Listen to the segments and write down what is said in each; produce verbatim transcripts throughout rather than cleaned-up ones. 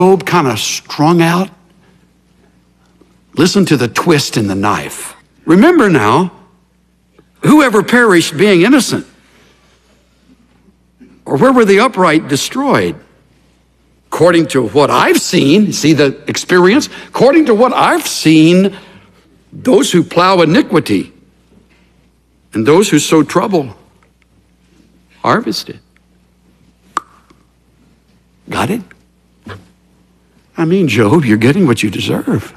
Job kind of strung out? Listen to the twist in the knife. Remember now, whoever perished being innocent? Or where were the upright destroyed? According to what I've seen, see the experience? According to what I've seen, those who plow iniquity and those who sow trouble harvested. Got it? I mean, Job, you're getting what you deserve.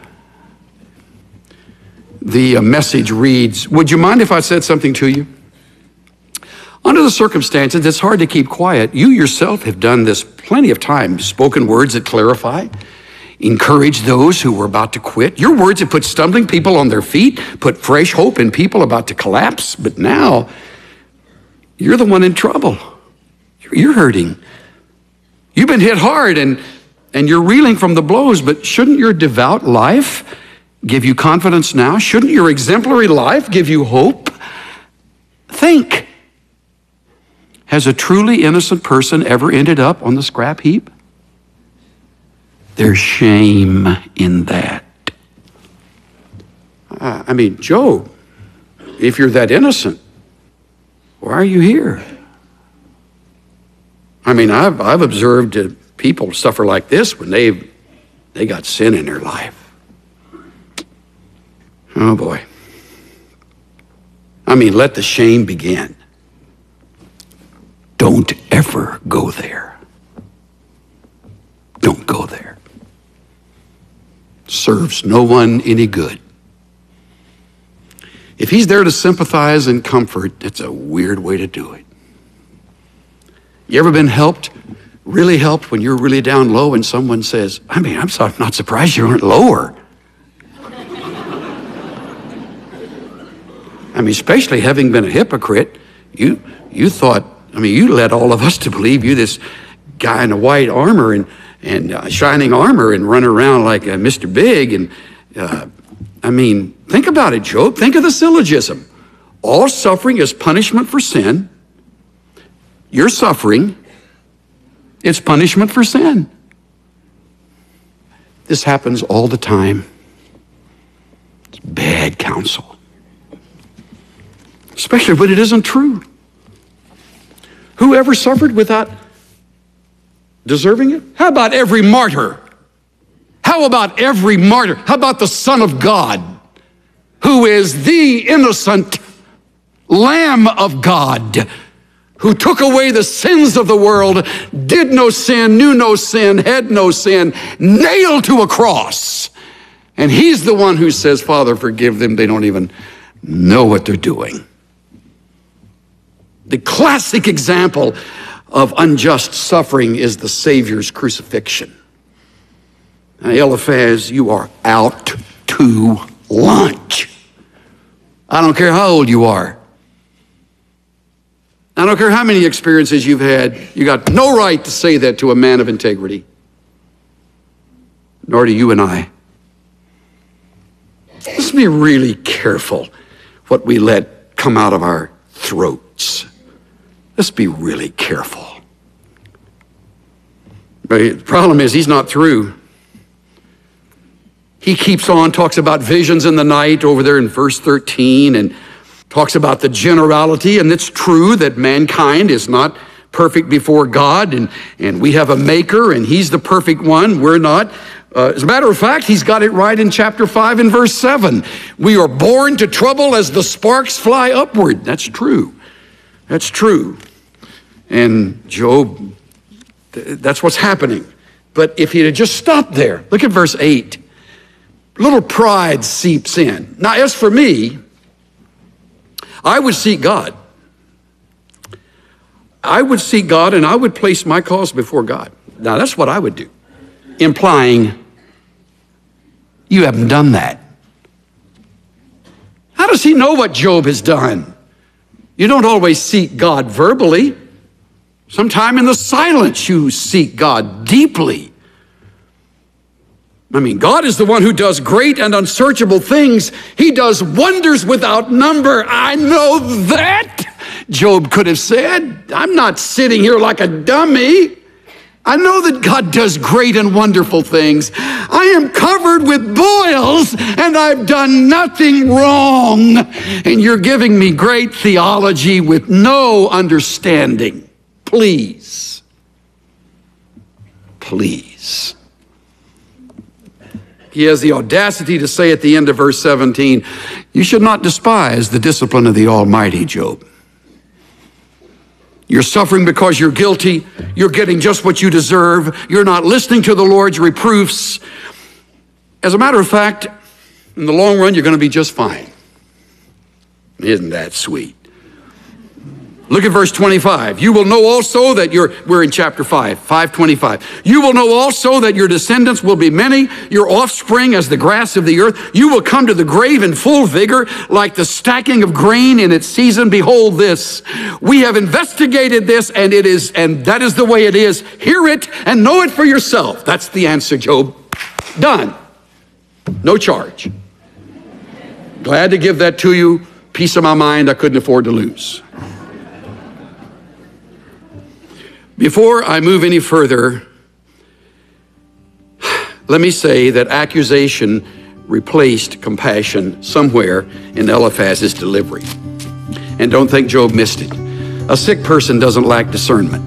The uh, message reads, would you mind if I said something to you? Under the circumstances, it's hard to keep quiet. You yourself have done this plenty of times, spoken words that clarify, encourage those who were about to quit. Your words have put stumbling people on their feet, put fresh hope in people about to collapse. But now, you're the one in trouble. You're hurting. You've been hit hard and, and you're reeling from the blows, but shouldn't your devout life give you confidence now? Shouldn't your exemplary life give you hope? Think. Has a truly innocent person ever ended up on the scrap heap? There's shame in that. Uh, I mean, Job, if you're that innocent, why are you here? I mean, I've, I've observed uh, people suffer like this when they've they got sin in their life. Oh boy. I mean, let the shame begin. Don't ever go there. Don't go there. Serves no one any good. If he's there to sympathize and comfort, it's a weird way to do it. You ever been helped, really helped when you're really down low and someone says, I mean, I'm so, not surprised you aren't lower. I mean, especially having been a hypocrite, you you thought, I mean, you led all of us to believe you this guy in a white armor and, and uh, shining armor and run around like uh, Mister Big. And uh, I mean, think about it, Job. Think of the syllogism. All suffering is punishment for sin. You're suffering. It's punishment for sin. This happens all the time. It's bad counsel. Especially when it isn't true. Whoever suffered without deserving it? How about every martyr? How about every martyr? How about the Son of God, who is the innocent Lamb of God, who took away the sins of the world, did no sin, knew no sin, had no sin, nailed to a cross. And he's the one who says, Father, forgive them. They don't even know what they're doing. The classic example of unjust suffering is the Savior's crucifixion. Now, Eliphaz, you are out to lunch. I don't care how old you are. I don't care how many experiences you've had. You got no right to say that to a man of integrity. Nor do you and I. Let's be really careful what we let come out of our throats. Let's be really careful. But the problem is he's not through. He keeps on, talks about visions in the night over there in verse thirteen, and talks about the generality, and it's true that mankind is not perfect before God, and, and we have a maker, and he's the perfect one. We're not. Uh, as a matter of fact, he's got it right in chapter five and verse seven. We are born to trouble as the sparks fly upward. That's true. That's true. And Job, that's what's happening. But if he had just stopped there, look at verse eight. Little pride seeps in. Now, as for me, I would seek God. I would seek God and I would place my cause before God. Now, that's what I would do. Implying you haven't done that. How does he know what Job has done? You don't always seek God verbally. Sometime in the silence you seek God deeply. I mean, God is the one who does great and unsearchable things. He does wonders without number. I know that, Job could have said. I'm not sitting here like a dummy. I know that God does great and wonderful things. I am covered with boils and I've done nothing wrong. And you're giving me great theology with no understanding. Please. Please. He has the audacity to say at the end of verse seventeen, you should not despise the discipline of the Almighty, Job. You're suffering because you're guilty. You're getting just what you deserve. You're not listening to the Lord's reproofs. As a matter of fact, in the long run, you're going to be just fine. Isn't that sweet? Look at verse twenty-five. You will know also that your, we're in chapter five, five twenty-five. You will know also that your descendants will be many, your offspring as the grass of the earth. You will come to the grave in full vigor, like the stacking of grain in its season. Behold this. We have investigated this, and it is, and that is the way it is. Hear it and know it for yourself. That's the answer, Job. Done. No charge. Glad to give that to you. Peace of my mind I couldn't afford to lose. Before I move any further, let me say that accusation replaced compassion somewhere in Eliphaz's delivery. And don't think Job missed it. A sick person doesn't lack discernment.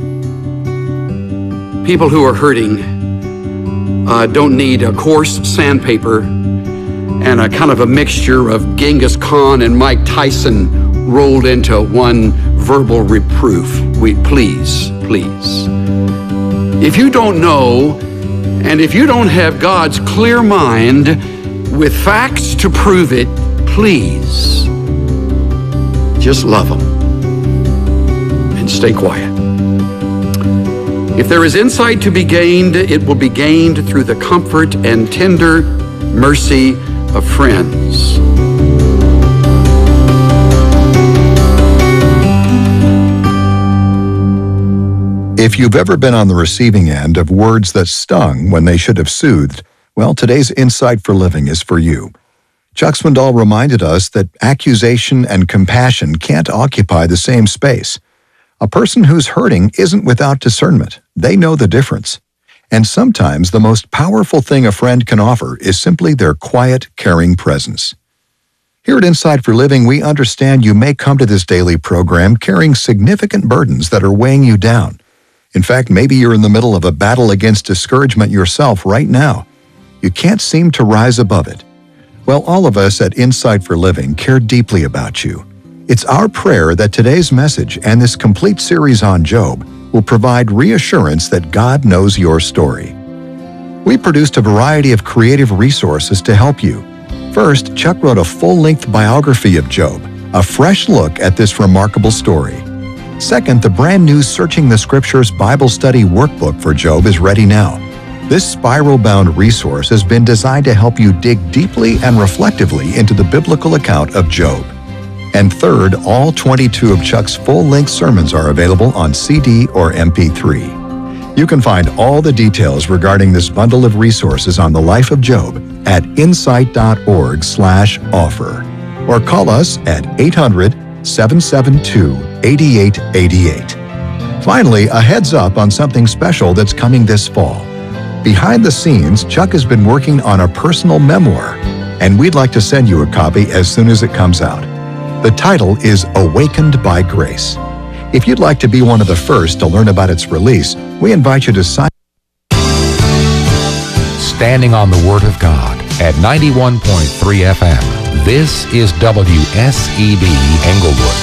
People who are hurting uh, don't need a coarse sandpaper and a kind of a mixture of Genghis Khan and Mike Tyson rolled into one verbal reproof. We, please, please. If you don't know, and if you don't have God's clear mind with facts to prove it, please, just love them and stay quiet. If there is insight to be gained, it will be gained through the comfort and tender mercy of friends. If you've ever been on the receiving end of words that stung when they should have soothed, well, today's Insight for Living is for you. Chuck Swindoll reminded us that accusation and compassion can't occupy the same space. A person who's hurting isn't without discernment. They know the difference. And sometimes the most powerful thing a friend can offer is simply their quiet, caring presence. Here at Insight for Living, we understand you may come to this daily program carrying significant burdens that are weighing you down. In fact, maybe you're in the middle of a battle against discouragement yourself right now. You can't seem to rise above it. Well, all of us at Insight for Living care deeply about you. It's our prayer that today's message and this complete series on Job will provide reassurance that God knows your story. We produced a variety of creative resources to help you. First, Chuck wrote a full-length biography of Job, a fresh look at this remarkable story. Second, the brand new Searching the Scriptures Bible Study Workbook for Job is ready now. This spiral-bound resource has been designed to help you dig deeply and reflectively into the biblical account of Job. And third, all twenty-two of Chuck's full-length sermons are available on C D or M P three. You can find all the details regarding this bundle of resources on the life of Job at insight.org slash offer or call us at eight hundred, seven seven two, eight eight eight eight. Finally, a heads up on something special that's coming this fall. Behind the scenes, Chuck has been working on a personal memoir, and we'd like to send you a copy as soon as it comes out. The title is Awakened by Grace. If you'd like to be one of the first to learn about its release, we invite you to sign. Standing on the Word of God at ninety-one point three F M. This is W S E B Englewood.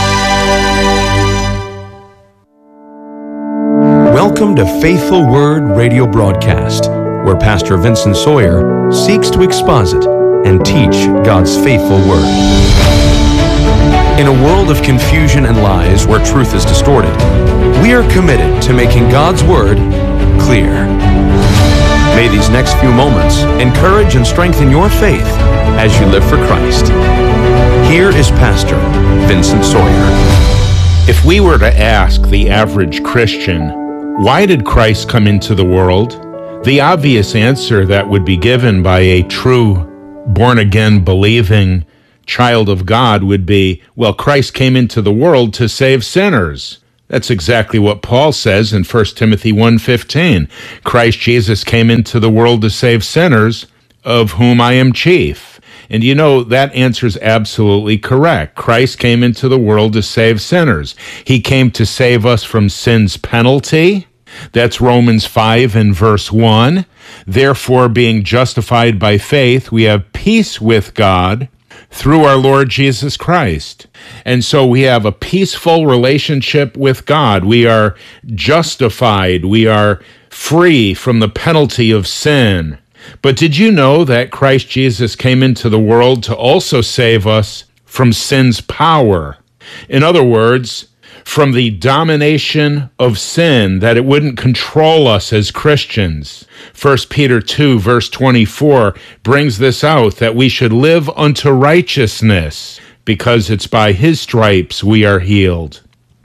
Welcome to Faithful Word Radio Broadcast, where Pastor Vincent Sawyer seeks to exposit and teach God's faithful Word. In a world of confusion and lies where truth is distorted, we are committed to making God's Word clear. May these next few moments encourage and strengthen your faith as you live for Christ. Here is Pastor Vincent Sawyer. If we were to ask the average Christian, why did Christ come into the world? The obvious answer that would be given by a true, born-again, believing child of God would be, well, Christ came into the world to save sinners. That's exactly what Paul says in First Timothy one fifteen. Christ Jesus came into the world to save sinners, of whom I am chief. And you know, that answer is absolutely correct. Christ came into the world to save sinners. He came to save us from sin's penalty. That's Romans five and verse one. Therefore, being justified by faith, we have peace with God through our Lord Jesus Christ. And so we have a peaceful relationship with God. We are justified. We are free from the penalty of sin. But did you know that Christ Jesus came into the world to also save us from sin's power? In other words, from the domination of sin, that it wouldn't control us as Christians. First Peter two, verse twenty-four brings this out, that we should live unto righteousness, because it's by his stripes we are healed.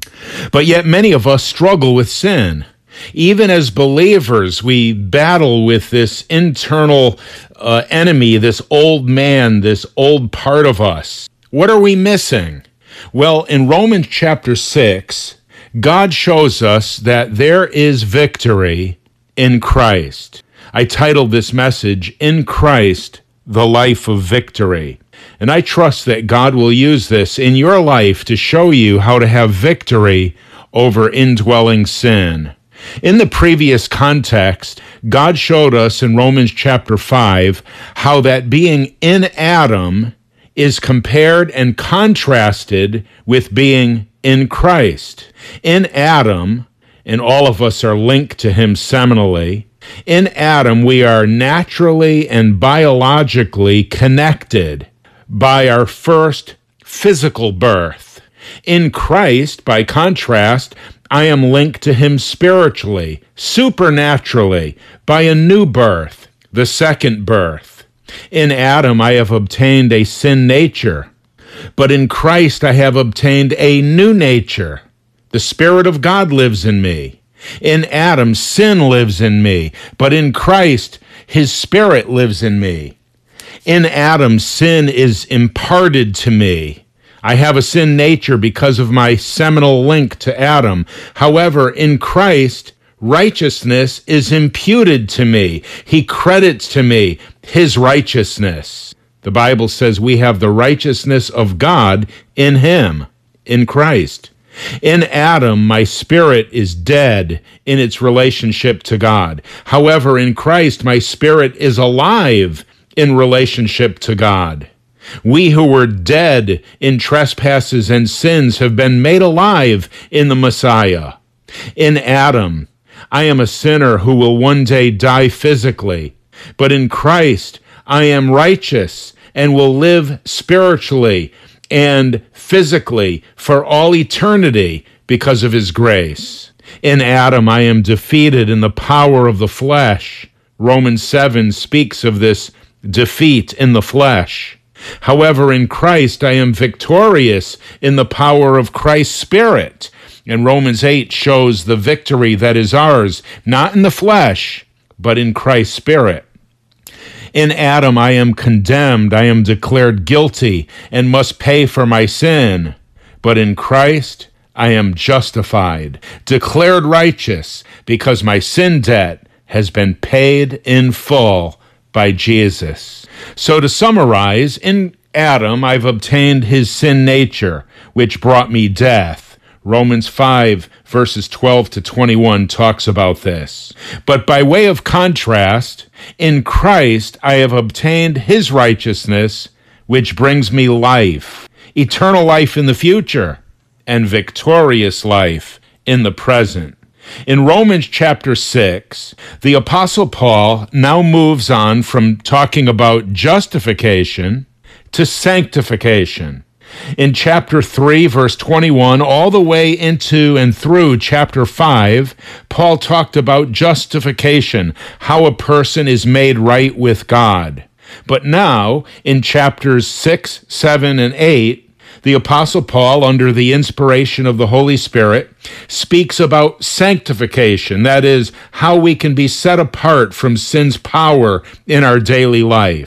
But yet many of us struggle with sin. Even as believers, we battle with this internal uh, enemy, this old man, this old part of us. What are we missing? Well, in Romans chapter six, God shows us that there is victory in Christ. I titled this message, In Christ, the Life of Victory. And I trust that God will use this in your life to show you how to have victory over indwelling sin. In the previous context, God showed us in Romans chapter five how that being in Adam is compared and contrasted with being in Christ. In Adam, and all of us are linked to him seminally, in Adam we are naturally and biologically connected by our first physical birth. In Christ, by contrast, I am linked to him spiritually, supernaturally, by a new birth, the second birth. In Adam, I have obtained a sin nature, but in Christ, I have obtained a new nature. The Spirit of God lives in me. In Adam, sin lives in me, but in Christ, his Spirit lives in me. In Adam, sin is imparted to me. I have a sin nature because of my seminal link to Adam. However, in Christ, righteousness is imputed to me. He credits to me his righteousness. The Bible says we have the righteousness of God in him, in Christ. In Adam, my spirit is dead in its relationship to God. However, in Christ, my spirit is alive in relationship to God. We who were dead in trespasses and sins have been made alive in the Messiah. In Adam, I am a sinner who will one day die physically, but in Christ, I am righteous and will live spiritually and physically for all eternity because of his grace. In Adam, I am defeated in the power of the flesh. Romans seven speaks of this defeat in the flesh. However, in Christ, I am victorious in the power of Christ's Spirit. And Romans eight shows the victory that is ours, not in the flesh, but in Christ's Spirit. In Adam, I am condemned, I am declared guilty, and must pay for my sin. But in Christ, I am justified, declared righteous, because my sin debt has been paid in full by Jesus. So to summarize, in Adam, I've obtained his sin nature, which brought me death. Romans five, verses twelve to twenty-one talks about this. But by way of contrast, in Christ I have obtained his righteousness, which brings me life, eternal life in the future, and victorious life in the present. In Romans chapter six, the Apostle Paul now moves on from talking about justification to sanctification. In chapter three, verse twenty-one, all the way into and through chapter five, Paul talked about justification, how a person is made right with God. But now, in chapters six, seven, and eight, the Apostle Paul, under the inspiration of the Holy Spirit, speaks about sanctification, that is, how we can be set apart from sin's power in our daily life.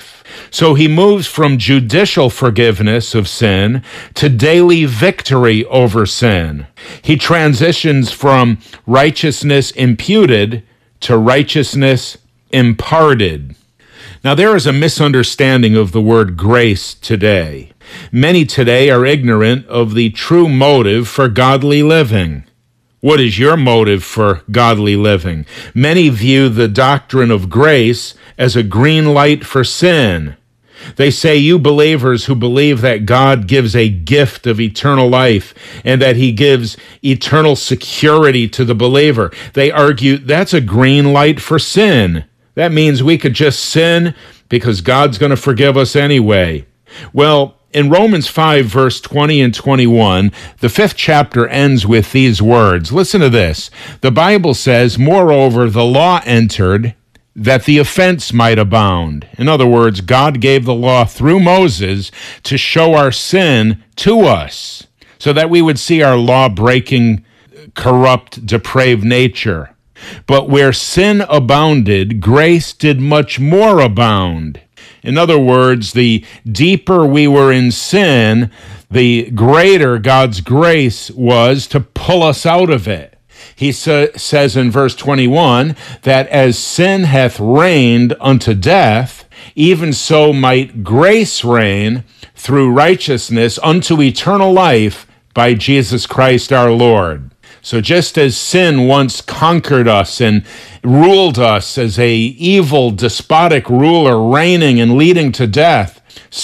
So he moves from judicial forgiveness of sin to daily victory over sin. He transitions from righteousness imputed to righteousness imparted. Now, there is a misunderstanding of the word grace today. Many today are ignorant of the true motive for godly living. What is your motive for godly living? Many view the doctrine of grace as a green light for sin. They say you believers who believe that God gives a gift of eternal life and that he gives eternal security to the believer, they argue that's a green light for sin. That means we could just sin because God's going to forgive us anyway. Well, in Romans five, verse twenty and twenty-one, the fifth chapter ends with these words. Listen to this. The Bible says, "Moreover, the law entered that the offense might abound." In other words, God gave the law through Moses to show our sin to us, so that we would see our law-breaking, corrupt, depraved nature. But where sin abounded, grace did much more abound. In other words, the deeper we were in sin, the greater God's grace was to pull us out of it. He sa- says in verse twenty-one that as sin hath reigned unto death, even so might grace reign through righteousness unto eternal life by Jesus Christ our Lord. So just as sin once conquered us and ruled us as a evil, despotic ruler reigning and leading to death,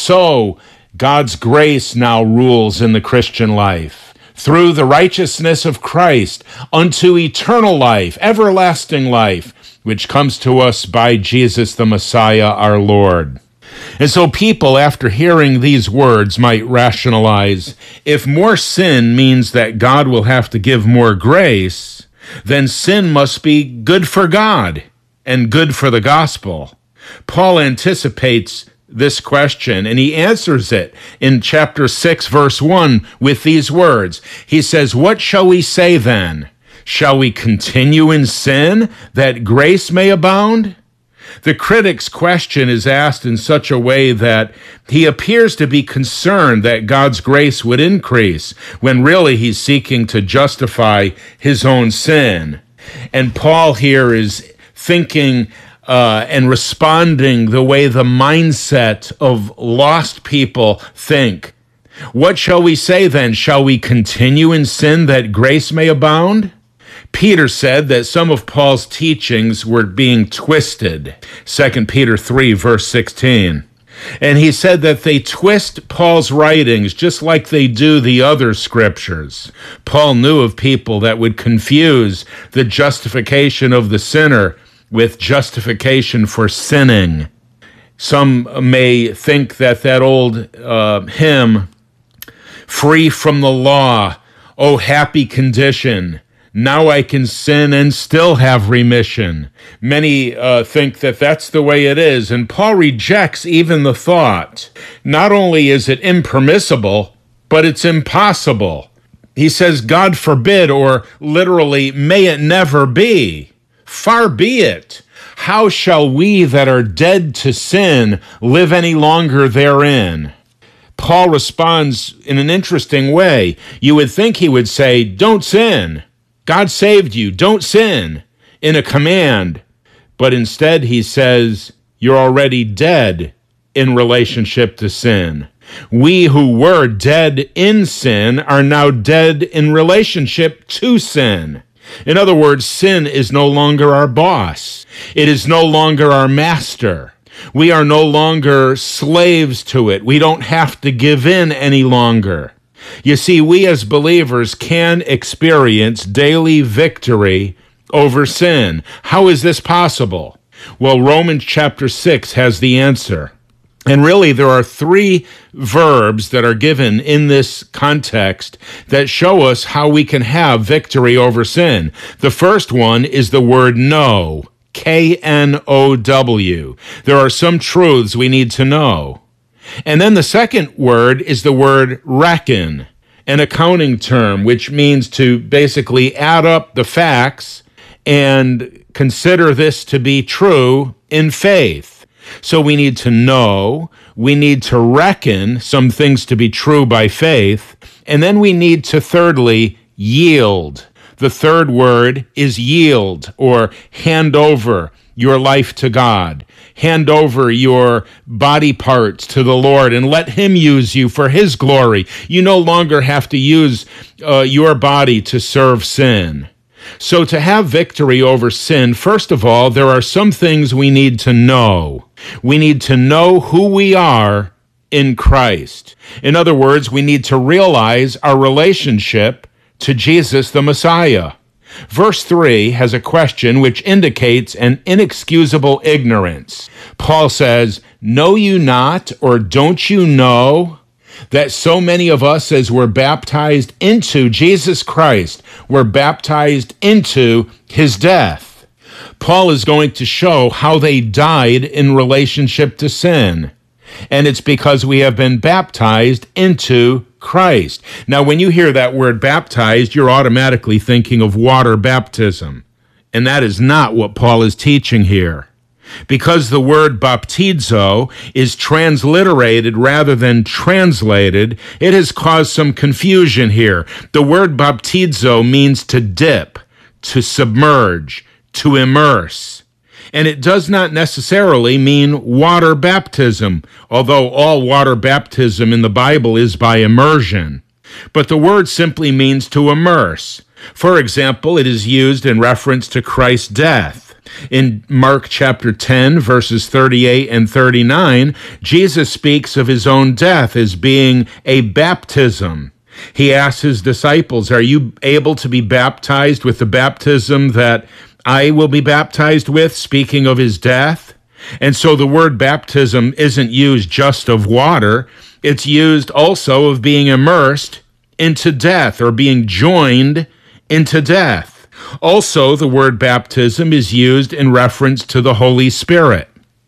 so God's grace now rules in the Christian life through the righteousness of Christ unto eternal life, everlasting life, which comes to us by Jesus the Messiah our Lord. And so people, after hearing these words, might rationalize, if more sin means that God will have to give more grace, then sin must be good for God and good for the gospel. Paul anticipates this question, and he answers it in chapter six, verse one, with these words. He says, "What shall we say then? Shall we continue in sin that grace may abound?" The critic's question is asked in such a way that he appears to be concerned that God's grace would increase, when really he's seeking to justify his own sin. And Paul here is thinking uh, and responding the way the mindset of lost people think. What shall we say then? Shall we continue in sin that grace may abound? Peter said that some of Paul's teachings were being twisted. Second Peter three, verse sixteen. And he said that they twist Paul's writings just like they do the other scriptures. Paul knew of people that would confuse the justification of the sinner with justification for sinning. Some may think that that old uh, hymn, "Free from the law, oh happy condition, now I can sin and still have remission." Many uh, think that that's the way it is, and Paul rejects even the thought. Not only is it impermissible, but it's impossible. He says, God forbid, or literally, may it never be. Far be it. How shall we that are dead to sin live any longer therein? Paul responds in an interesting way. You would think he would say, don't sin. God saved you, don't sin, in a command. But instead he says, you're already dead in relationship to sin. We who were dead in sin are now dead in relationship to sin. In other words, sin is no longer our boss. It is no longer our master. We are no longer slaves to it. We don't have to give in any longer. You see, we as believers can experience daily victory over sin. How is this possible? Well, Romans chapter six has the answer. And really, there are three verbs that are given in this context that show us how we can have victory over sin. The first one is the word know, K N O W. There are some truths we need to know. And then the second word is the word reckon, an accounting term, which means to basically add up the facts and consider this to be true in faith. So we need to know, we need to reckon some things to be true by faith, and then we need to, thirdly, yield. The third word is yield, or hand over your life to God. Hand over your body parts to the Lord and let Him use you for His glory. You no longer have to use uh, your body to serve sin. So to have victory over sin, first of all, there are some things we need to know. We need to know who we are in Christ. In other words, we need to realize our relationship to Jesus the Messiah. Verse three has a question which indicates an inexcusable ignorance. Paul says, "Know you not, or don't you know, that so many of us as were baptized into Jesus Christ were baptized into His death?" Paul is going to show how they died in relationship to sin. And it's because we have been baptized into Christ. Now, when you hear that word baptized, you're automatically thinking of water baptism. And that is not what Paul is teaching here. Because the word baptizo is transliterated rather than translated, it has caused some confusion here. The word baptizo means to dip, to submerge, to immerse. And it does not necessarily mean water baptism, although all water baptism in the Bible is by immersion. But the word simply means to immerse. For example, it is used in reference to Christ's death. In Mark chapter ten, verses thirty-eight and thirty-nine, Jesus speaks of His own death as being a baptism. He asks His disciples, "Are you able to be baptized with the baptism that I will be baptized with," speaking of His death? And so the word baptism isn't used just of water. It's used also of being immersed into death or being joined into death. Also, the word baptism is used in reference to the Holy Spirit.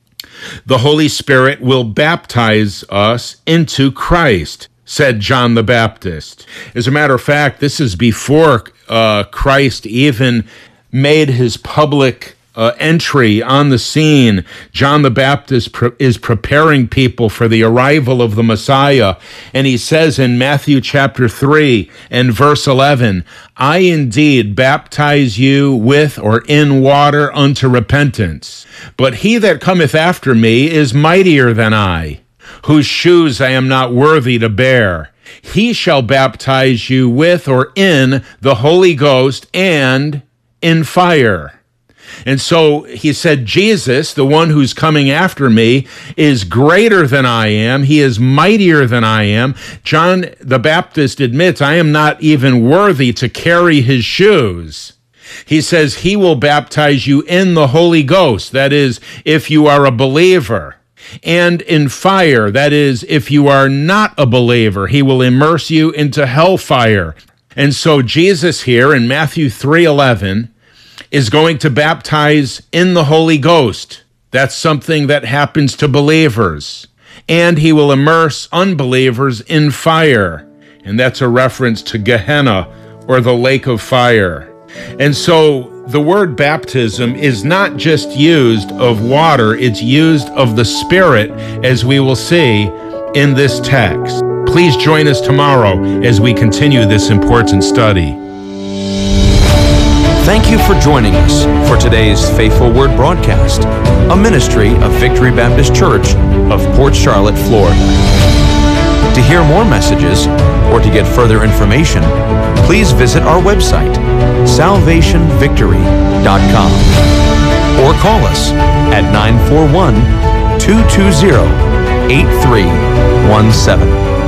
The Holy Spirit will baptize us into Christ, said John the Baptist. As a matter of fact, this is before uh, Christ even made His public uh, entry on the scene. John the Baptist pre- is preparing people for the arrival of the Messiah. And he says in Matthew chapter three and verse eleven, "I indeed baptize you with or in water unto repentance. But he that cometh after me is mightier than I, whose shoes I am not worthy to bear. He shall baptize you with or in the Holy Ghost and in fire." And so he said, Jesus, the one who's coming after me, is greater than I am. He is mightier than I am. John the Baptist admits, I am not even worthy to carry his shoes. He says he will baptize you in the Holy Ghost, that is, if you are a believer, and in fire, that is, if you are not a believer. He will immerse you into hellfire. And so Jesus here in Matthew three eleven is going to baptize in the Holy Ghost. That's something that happens to believers. And he will immerse unbelievers in fire. And that's a reference to Gehenna, or the lake of fire. And so the word baptism is not just used of water, it's used of the Spirit, as we will see in this text. Please join us tomorrow as we continue this important study. Thank you for joining us for today's Faithful Word broadcast, a ministry of Victory Baptist Church of Port Charlotte, Florida. To hear more messages or to get further information, please visit our website, salvation victory dot com, or call us at nine four one, two two zero, eight three one seven.